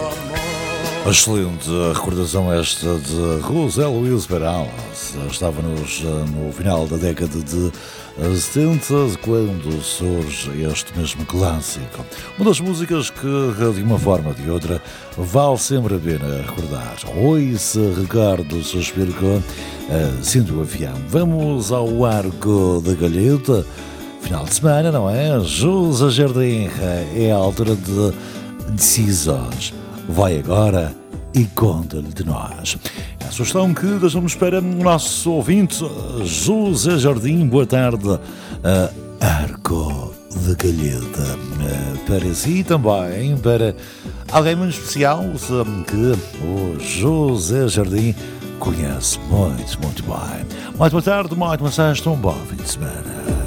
Excelente recordação esta de José Luís Perales. Estávamos no final da década de 70 quando surge este mesmo clássico. Uma das músicas que, de uma forma ou de outra, vale sempre a pena recordar. Oi, se recordo, suspiro com Sinto o Avião. Vamos ao Arco da Galheta. Final de semana, não é? José Jardim, é a altura de decisões. Vai agora e conta-lhe de nós. É a sugestão que deixamos para o nosso ouvinte José Jardim. Boa tarde, Arco de Galheta. Para si também, para alguém muito especial que o José Jardim conhece muito, muito bem. Muito boa tarde, muito boa sexta, um bom fim de semana.